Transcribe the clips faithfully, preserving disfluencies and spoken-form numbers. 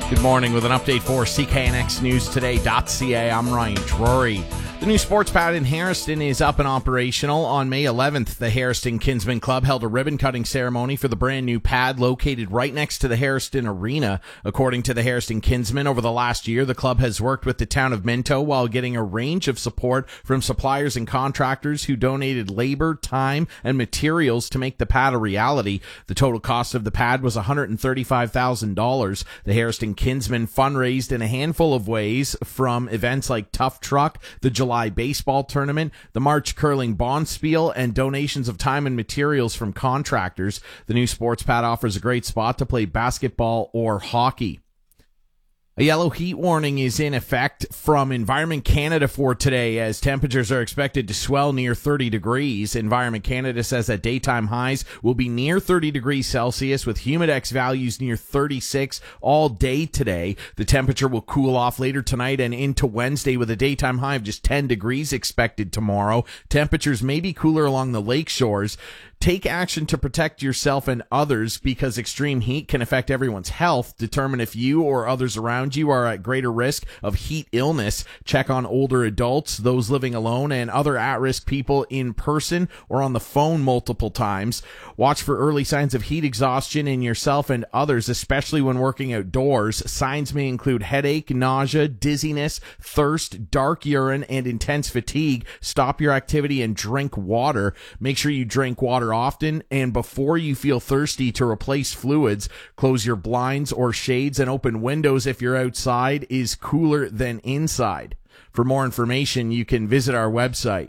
Good morning with an update for C K N X News Today dot C A. I'm Ryan Drury. The new sports pad in Harriston is up and operational. On May eleventh, the Harriston Kinsmen Club held a ribbon-cutting ceremony for the brand new pad located right next to the Harriston Arena. According to the Harriston Kinsmen, over the last year, the club has worked with the town of Minto while getting a range of support from suppliers and contractors who donated labor, time, and materials to make the pad a reality. The total cost of the pad was one hundred thirty-five thousand dollars. The Harriston Kinsmen fundraised in a handful of ways, from events like Tough Truck, the July baseball tournament, the March curling bonspiel, and donations of time and materials from contractors. The new sports pad offers a great spot to play basketball or hockey. A yellow heat warning is in effect from Environment Canada for today, as temperatures are expected to swell near thirty degrees. Environment Canada says that daytime highs will be near thirty degrees Celsius, with humidex values near thirty-six all day today. The temperature will cool off later tonight and into Wednesday, with a daytime high of just ten degrees expected tomorrow. Temperatures may be cooler along the lake shores. Take action to protect yourself and others, because extreme heat can affect everyone's health. Determine if you or others around you are at greater risk of heat illness. Check on older adults, those living alone, and other at-risk people in person or on the phone multiple times. Watch for early signs of heat exhaustion in yourself and others, especially when working outdoors. Signs may include headache, nausea, dizziness, thirst, dark urine, and intense fatigue. Stop your activity and drink water. Make sure you drink water often, and before you feel thirsty, to replace fluids. Close your blinds or shades and open windows if you're outside is cooler than inside. For more information, you can visit our website.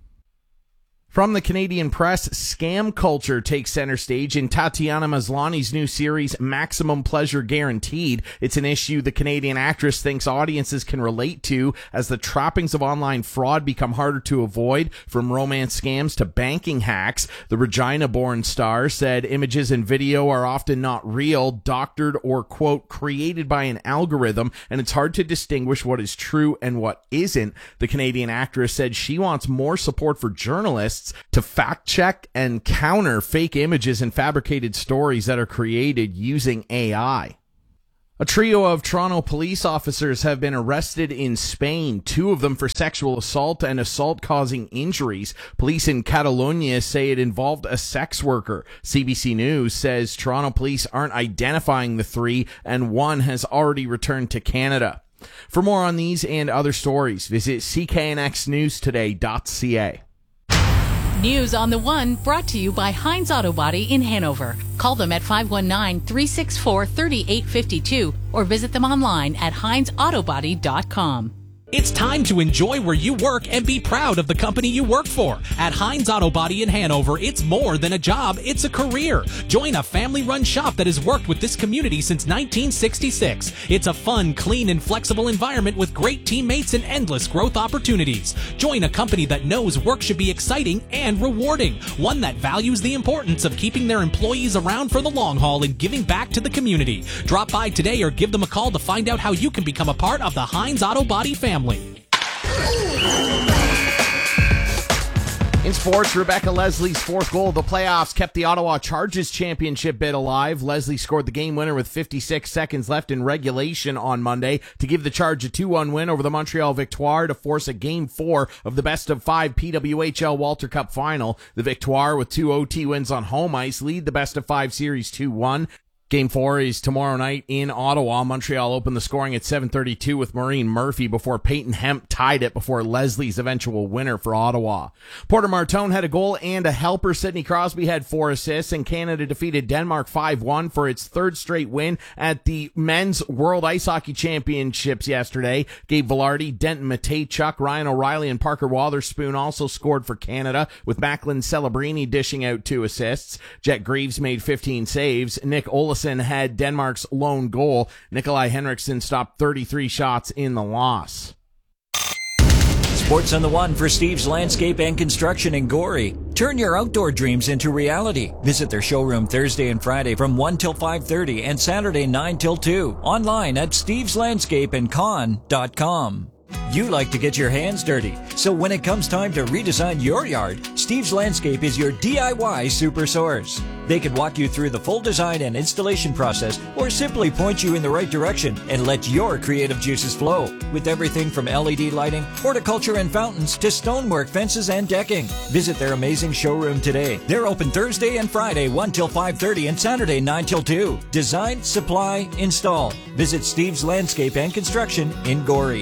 From the Canadian Press, scam culture takes center stage in Tatiana Maslany's new series, Maximum Pleasure Guaranteed. It's an issue the Canadian actress thinks audiences can relate to, as the trappings of online fraud become harder to avoid, from romance scams to banking hacks. The Regina-born star said images and video are often not real, doctored, or, quote, created by an algorithm, and it's hard to distinguish what is true and what isn't. The Canadian actress said she wants more support for journalists to fact-check and counter fake images and fabricated stories that are created using A I. A trio of Toronto police officers have been arrested in Spain, two of them for sexual assault and assault causing injuries. Police in Catalonia say it involved a sex worker. C B C News says Toronto police aren't identifying the three, and one has already returned to Canada. For more on these and other stories, visit C K N X News Today dot C A. News on the One, brought to you by Heinz Auto Body in Hanover. Call them at five one nine, three six four, three eight five two or visit them online at heinz auto body dot com. It's time to enjoy where you work and be proud of the company you work for. At Heinz Auto Body in Hanover, it's more than a job, it's a career. Join a family-run shop that has worked with this community since nineteen sixty-six. It's a fun, clean, and flexible environment with great teammates and endless growth opportunities. Join a company that knows work should be exciting and rewarding. One that values the importance of keeping their employees around for the long haul and giving back to the community. Drop by today or give them a call to find out how you can become a part of the Heinz Auto Body family. In sports, Rebecca Leslie's fourth goal of the playoffs kept the Ottawa Chargers championship bid alive. Leslie scored the game winner with fifty-six seconds left in regulation on Monday to give the Charge a two one win over the Montreal Victoire to force a game four of the best of five P W H L Walter Cup final. The Victoire, with two O T wins on home ice, lead the best of five series two one. Game four is tomorrow night in Ottawa. Montreal opened the scoring at seven thirty-two with Maureen Murphy before Peyton Hemp tied it before Leslie's eventual winner for Ottawa. Porter Martone had a goal and a helper. Sidney Crosby had four assists, and Canada defeated Denmark five one for its third straight win at the Men's World Ice Hockey Championships yesterday. Gabe Vilardi, Denton Mateychuk, Ryan O'Reilly, and Parker Wotherspoon also scored for Canada, with Macklin Celebrini dishing out two assists. Jet Greaves made fifteen saves. Nick Olesen had Denmark's lone goal. Nikolai Henriksen stopped thirty-three shots in the loss. Sports on the One for Steve's Landscape and Construction in Gorey. Turn your outdoor dreams into reality. Visit their showroom Thursday and Friday from one till five thirty and Saturday nine till two. Online at steves landscape and con dot com. You like to get your hands dirty, so when it comes time to redesign your yard, Steve's Landscape is your D I Y super source. They can walk you through the full design and installation process, or simply point you in the right direction and let your creative juices flow. With everything from L E D lighting, horticulture and fountains, to stonework, fences, and decking. Visit their amazing showroom today. They're open Thursday and Friday, one till five thirty, and Saturday, nine till two. Design, supply, install. Visit Steve's Landscape and Construction in Gorey.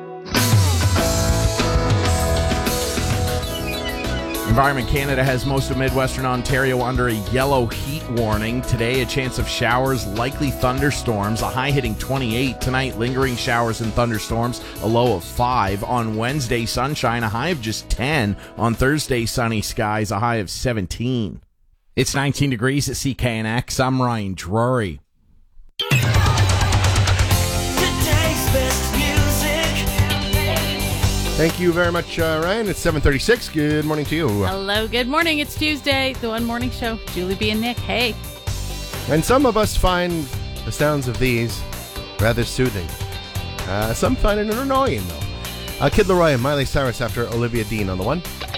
Environment Canada has most of Midwestern Ontario under a yellow heat warning. Today, a chance of showers, likely thunderstorms, a high hitting twenty-eight. Tonight, lingering showers and thunderstorms, a low of five. On Wednesday, sunshine, a high of just ten. On Thursday, sunny skies, a high of seventeen. It's nineteen degrees at C K N X. I'm Ryan Drury. Thank you very much, uh, Ryan. It's seven thirty-six. Good morning to you. Hello, good morning. It's Tuesday, the One Morning Show. Julie B. and Nick, hey. And some of us find the sounds of these rather soothing. Uh, some find it annoying, though. Uh, Kid Laroi and Miley Cyrus after Olivia Dean on the one.